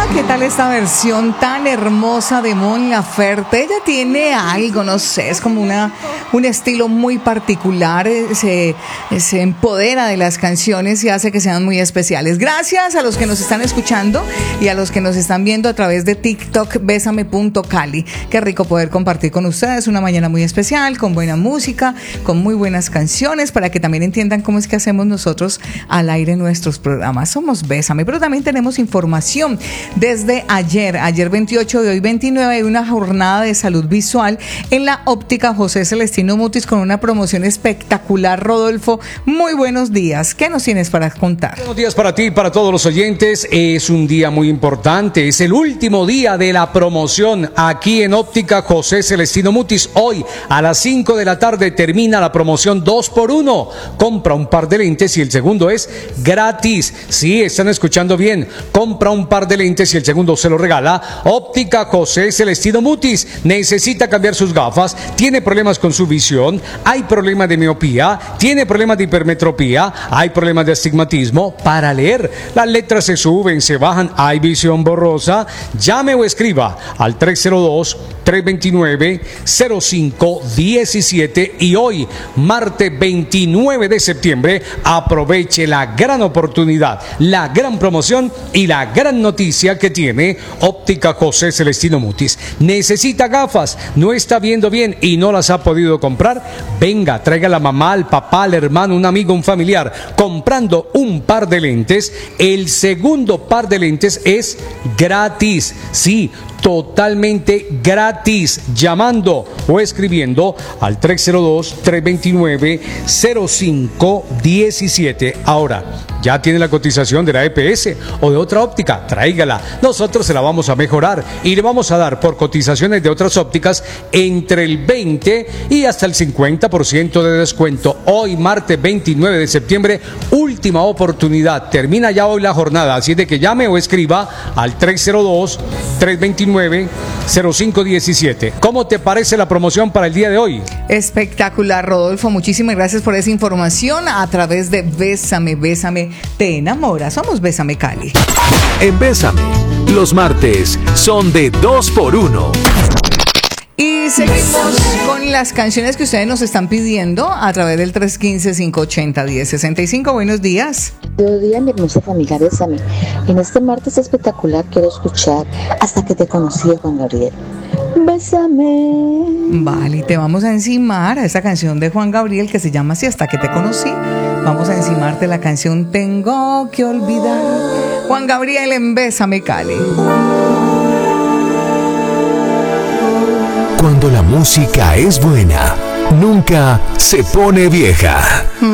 ¿qué tal esta versión tan hermosa de Mon Laferte? Ella tiene algo, no sé, es como un estilo muy particular, se empodera de las canciones y hace que sean muy especiales. Gracias a los que nos están escuchando y a los que nos están viendo a través de TikTok, besame.cali. Qué rico poder compartir con ustedes una mañana muy especial, con buena música, con muy buenas canciones, para que también entiendan cómo es que hacemos nosotros al aire nuestros programas. Somos Bésame, pero también tenemos información. Desde ayer 28 de hoy 29, hay una jornada de salud visual en la óptica José Celestino Mutis con una promoción espectacular. Rodolfo, muy buenos días. ¿Qué nos tienes para contar? Buenos días para ti y para todos los oyentes. Es un día muy importante. Es el último día de la promoción aquí en óptica José Celestino Mutis. Hoy a las 5 de la tarde termina la promoción 2x1. Compra un par de lentes y el segundo es gratis. Sí, están escuchando bien. Compra un par de lentes y el segundo se lo regala óptica José Celestino Mutis. Necesita cambiar sus gafas, tiene problemas con su visión, hay problemas de miopía, tiene problemas de hipermetropía, hay problemas de astigmatismo. Para leer, las letras se suben, se bajan, hay visión borrosa. Llame o escriba al 302-329-0517 y hoy, martes 29 de septiembre, aproveche la gran oportunidad, la gran promoción y la gran noticia que tiene óptica José Celestino Mutis. Necesita gafas, no está viendo bien y no las ha podido comprar. Venga, traiga a la mamá, al papá, al hermano, un amigo, un familiar. Comprando un par de lentes, el segundo par de lentes es gratis. Sí, totalmente gratis, llamando o escribiendo al 302-329-0517. Ahora, ya tiene la cotización de la EPS o de otra óptica, tráigala. Nosotros se la vamos a mejorar y le vamos a dar por cotizaciones de otras ópticas entre el 20 y hasta el 50% de descuento. Hoy, martes 29 de septiembre, última oportunidad. Termina ya hoy la jornada, así de que llame o escriba al 302-329-0517. ¿Cómo te parece la promoción para el día de hoy? Espectacular, Rodolfo. Muchísimas gracias por esa información a través de Bésame, Bésame, te enamora. Somos Bésame Cali. En Bésame, los martes son de 2x1. Y seguimos con las canciones que ustedes nos están pidiendo a través del 315-580-1065. Buenos días. Buenos días, mi hermosa familia Bésame. En este martes espectacular quiero escuchar Hasta que te conocí, Juan Gabriel. Bésame. Vale, te vamos a encimar a esta canción de Juan Gabriel que se llama así, Hasta que te conocí. Vamos a encimarte la canción Tengo que olvidar. Juan Gabriel en Bésame Cali. Cuando la música es buena, nunca se pone vieja.